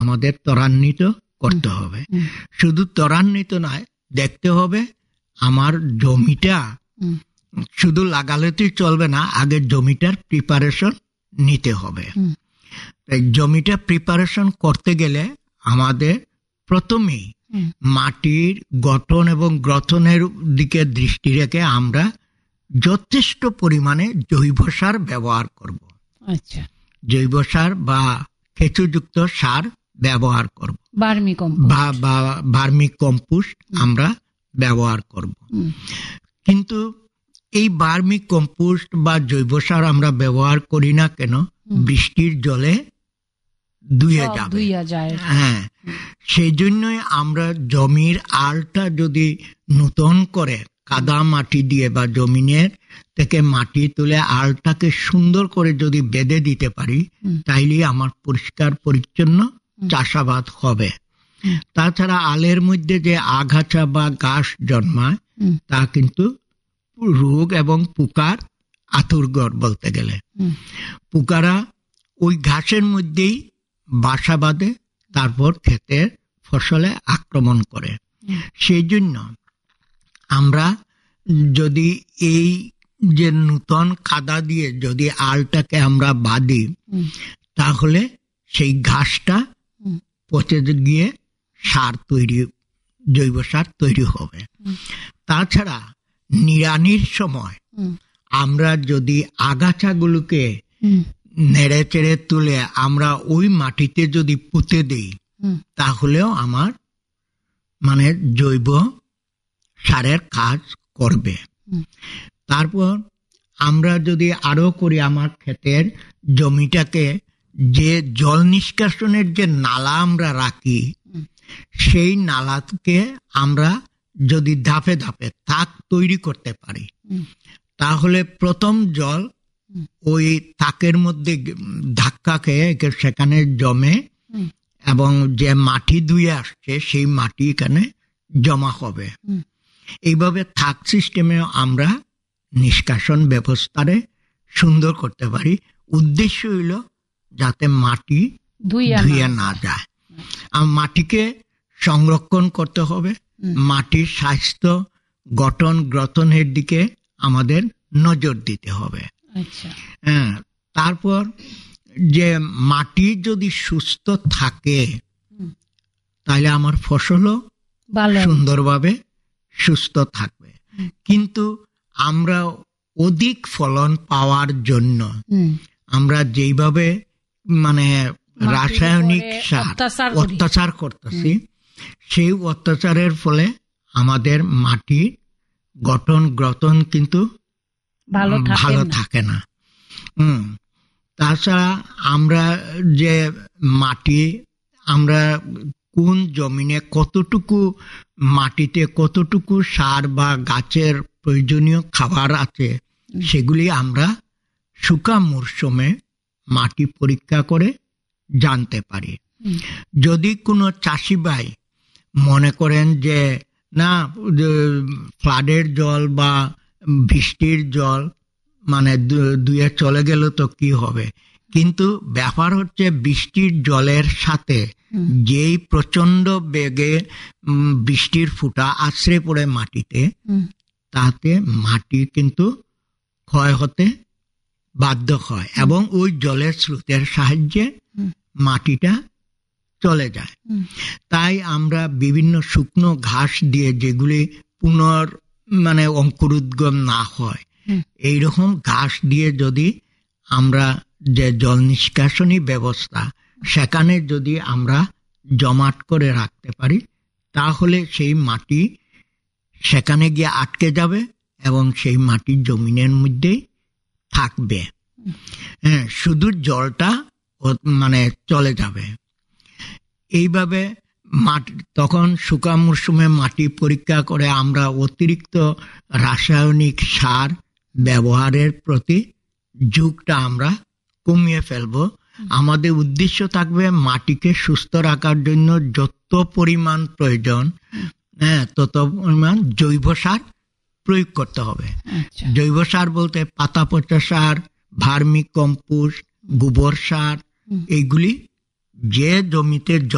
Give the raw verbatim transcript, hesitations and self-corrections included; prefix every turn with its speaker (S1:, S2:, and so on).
S1: আমাদের ত্বরান্বিত করতে হবে। শুধু ত্বরান্বিত নয়, দেখতে হবে আমার জমিটা শুধু লাগালেই চলবে না, আগে জমিটার প্রিপারেশন নিতে হবে। জমিটা প্রিপারেশন করতে গেলে আমাদের প্রথমেই মাটির গঠন এবং গ্রথনের দিকে দৃষ্টি রেখে আমরা যথেষ্ট পরিমাণে জৈব সার ব্যবহার করব। আচ্ছা, জৈব সার বা কেঁচোযুক্ত সার ব্যবহার করব,
S2: ভার্মি কম্পোস্ট
S1: বা ভার্মি কম্পোস্ট আমরা ব্যবহার করব। কিন্তু এই ভার্মি কম্পোস্ট বা জৈব সার আমরা ব্যবহার করি না কেন, বৃষ্টির জলে ধুয়ে যাবে। হ্যাঁ, সেই জন্যই আমরা জমির আলটা যদি নূতন করে কাদা মাটি দিয়ে বা জমিনের থেকে মাটি তুলে আলটাকে সুন্দর করে যদি বেঁধে দিতে পারি, তাইলে আমার পরিষ্কার পরিচ্ছন্ন চাষাবাদ হবে। তাছাড়া আলের মধ্যে যে আগাছা বা ঘাস জন্মায়, তা কিন্তু রোগ এবং পোকার আতুরঘর বলতে গেলে। পোকারা ওই ঘাসের মধ্যেই বাসা বাঁধে, তারপর ক্ষেতের ফসলে আক্রমণ করে। সেই জন্য আমরা যদি এই যে নূতন কাদা দিয়ে যদি আলটাকে আমরা বাঁধি, তাহলে সেই ঘাসটা পচে গিয়ে সার তৈরি, জৈব সার তৈরি হবে। তাছাড়া নিড়ানির সময় আমরা যদি আগাছাগুলোকে নেড়ে চেড়ে তুলে আমরা ওই মাটিতে যদি পুঁতে দিই, তাহলেও আমার মানে জৈব সারের কাজ করবে। তারপর আমরা যদি আরো করি, আমার ক্ষেতের জমিটাকে যে জল নিষ্কাশনের যে নালা আমরা রাখি, সেই নালাকে আমরা যদি ধাপে ধাপে তাক তৈরি করতে পারি, তাহলে প্রথম জল ওই তাকের মধ্যে ধাক্কা খেয়ে সেখানে জমে এবং যে মাটি ধুয়ে আসছে সেই মাটি এখানে জমা হবে। এইভাবে থাক সিস্টেমে আমরা নিষ্কাশন ব্যবস্থারে সুন্দর করতে পারি। উদ্দেশ্য হইল যাতে মাটি ধুয়ে না যায়। আর মাটিকে সংরক্ষণ করতে হবে, মাটির স্বাস্থ্য গঠন গ্রথনের দিকে আমাদের নজর দিতে হবে। হ্যাঁ, তারপর যে মাটি যদি সুস্থ থাকে, তাহলে আমার ফসলও সুন্দরভাবে সুস্থ থাকবে। কিন্তু আমরা অধিক ফলন পাওয়ার জন্য আমরা যেইভাবে মানে রাসায়নিক সার অত্যাচার করতেছি, সেই অত্যাচারের ফলে আমাদের মাটির গঠন গ্রথন কিন্তু ভালো থাকে না। হম তাছাড়া আমরা যে মাটি, আমরা কোন জমিনে কতটুকু মাটিতে কতটুকু সার বা গাছের প্রয়োজনীয় খাবার আছে, সেগুলি আমরা শুকা মরশুমে মাটি পরীক্ষা করে জানতে পারি। যদি কোনো চাষি ভাই মনে করেন যে না, ফ্লাডের জল বা বৃষ্টির জল মানে দুয়ে চলে গেল তো কি হবে, কিন্তু ব্যাপার হচ্ছে বৃষ্টির জলের সাথে যেই প্রচন্ড বেগে বৃষ্টির ফুটা আছড়ে পড়ে মাটিতে, তাতে মাটি কিন্তু ক্ষয় হতে বাধ্য হয় এবং ওই জলের স্রোতের সাহায্যে মাটিটা চলে যায়। তাই আমরা বিভিন্ন শুকনো ঘাস দিয়ে, যেগুলি পুনর মানে অঙ্কুরোদ্গম না হয়, এইরকম ঘাস দিয়ে যদি আমরা যে জল নিষ্কাশনী ব্যবস্থা, সেখানে যদি আমরা জমাট করে রাখতে পারি, তাহলে সেই মাটি সেখানে গিয়ে আটকে যাবে এবং সেই মাটি জমিনের মধ্যেই থাকবে। হ্যাঁ, শুধু জলটা মানে চলে যাবে। এইভাবে মাটি তখন শুকা মরশুমে মাটি পরীক্ষা করে আমরা অতিরিক্ত রাসায়নিক সার ব্যবহারের প্রতি ঝুঁকটা আমরা কমিয়ে ফেলবো। আমাদের উদ্দেশ্য থাকবে মাটিকে সুস্থ রাখার জন্য যত পরিমাণ প্রয়োজন, হ্যাঁ, তত পরিমাণ জৈব সার প্রয়োগ করতে হবে। জৈব সার বলতে পাতা পচা সার, ভার্মি কম্পোস্ট, গোবর সার, এইগুলি যে জমিতে